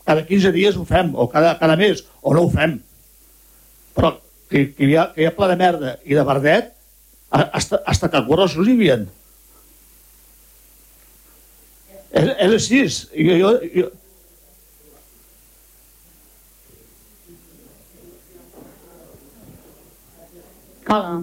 cada 15 dies ho fem, o cada mes, o no ho fem. Però que hi ha pla de merda i de verdet, hasta que gorrosos hi havien. És així. Hola.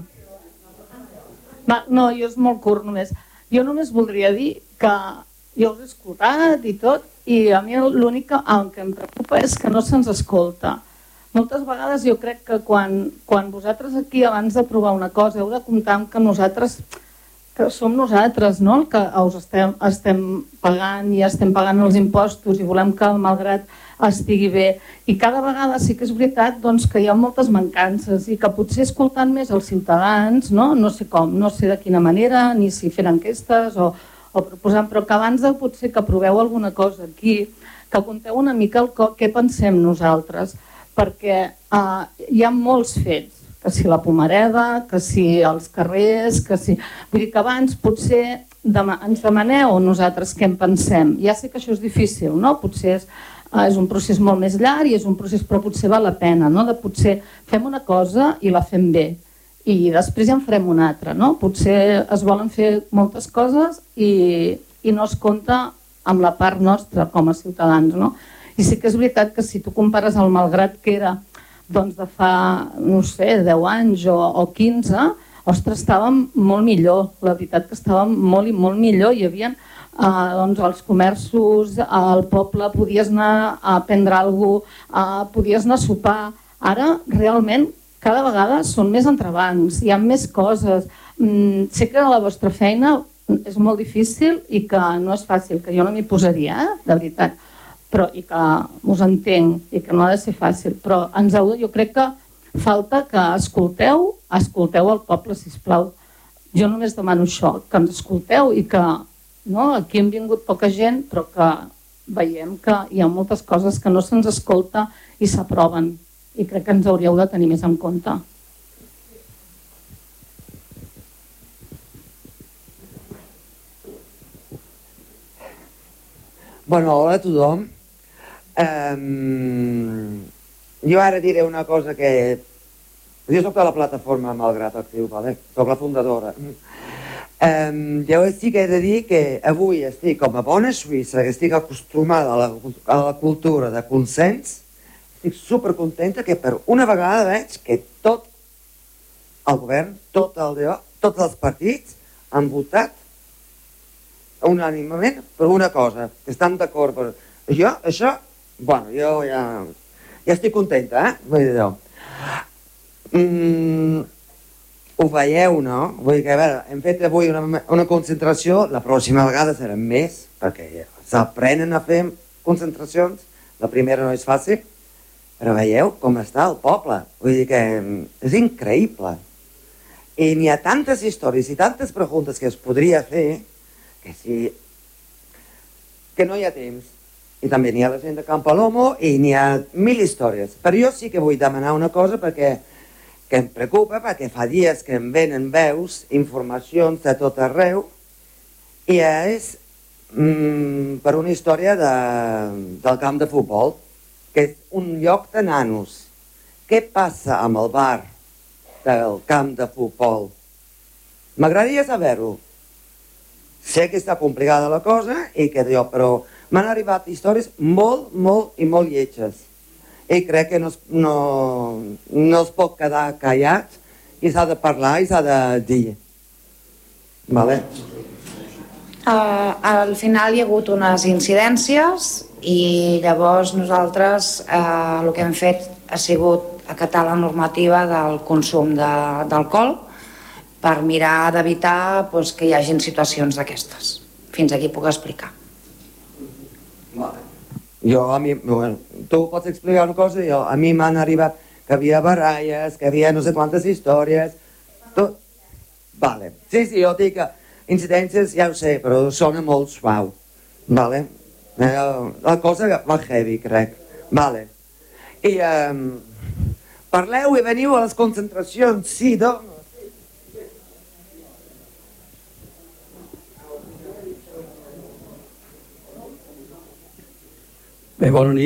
No, jo és molt curt només. Jo només voldria dir que jo us he escoltat i tot, i a mi l'únic que em preocupa és que no se'ns escolta. Moltes vegades jo crec que quan vosaltres aquí, abans d'aprovar una cosa, heu de comptar amb que nosaltres, que som nosaltres, no?, el que us estem pagant i estem pagant els impostos i volem que, malgrat estigui bé, i cada vegada sí que és veritat que hi ha moltes mancances i que potser escoltant més els ciutadans, no sé com, no sé de quina manera, ni si fent enquestes o proposant, però que abans de potser que aproveu alguna cosa aquí, que conteu una mica què pensem nosaltres, perquè hi ha molts fets, que si la Pomareda, que si els carrers, que si... Vull dir que abans potser ens demaneu nosaltres què en pensem. Ja sé que això és difícil, no? Potser és un procés molt més llarg i és un procés, però potser val la pena, no? De potser fem una cosa i la fem bé i després ja en farem una altra, no? Potser es volen fer moltes coses i no es compta amb la part nostra com a ciutadans, no? I sí que és veritat que si tu compares el malgrat que era de fa, no sé, 10 anys o 15, ostres, estàvem molt millor, la veritat que estàvem molt i molt millor, hi havia els comerços, al poble podies anar a prendre alguna cosa, podies anar a sopar. Ara realment cada vegada són més entrebancs, hi ha més coses. Sé que la vostra feina és molt difícil i que no és fàcil, que jo no m'hi posaria, de veritat, però i que us entenc i que no ha de ser fàcil, però jo crec que falta que escolteu el poble, sisplau. Jo només demano això, que ens escolteu i que aquí hem vingut poca gent, però que veiem que hi ha moltes coses que no se'ns escolta i s'aproven, i crec que ens hauríeu de tenir més en compte. Bueno, hola a tothom. Jo ara diré una cosa que... Jo soc de la plataforma Malgrat Actiu, soc la fundadora. Jo sí que he de dir que avui estic com a bona suïssa, que estic acostumada a la cultura de consens, estic supercontenta que per una vegada veig que tot el govern, tots els partits han votat unànimament per una cosa, que estan d'acord per... Jo, això, bueno, jo ja estic contenta, vull dir, ho veieu, no? Vull dir que, a veure, hem fet avui una concentració, la pròxima vegada seran més, perquè s'aprenen a fer concentracions, la primera no és fàcil, però veieu com està el poble, vull dir que és increïble. I n'hi ha tantes històries i tantes preguntes que es podria fer que no hi ha temps. I també n'hi ha la gent de Campalomo i n'hi ha 1000 històries. Però jo sí que vull demanar una cosa que em preocupa, perquè fa dies que em venen veus, informacions de tot arreu, i és per una història del camp de futbol, que és un lloc de nanos. Què passa amb el bar del camp de futbol? M'agradaria saber-ho. Sé que està complicada la cosa, però m'han arribat històries molt, molt i molt lletges. I crec que no es pot quedar callat i s'ha de parlar i s'ha de dir. Vale? Al final hi ha hagut unes incidències i llavors nosaltres el que hem fet ha sigut acatar la normativa del consum d'alcohol per mirar d'evitar que hi hagin situacions d'aquestes. Fins aquí puc explicar. Tu pots explicar una cosa? A mi m'han arribat que havia baralles, que havia no sé quantes històries. Vale. Sí, jo dic que incidències ja ho sé, però sona molt suau. Vale? La cosa va heavy, crec. Vale. I parleu i veniu a les concentracions, sí, doncs. Bé, bona nit.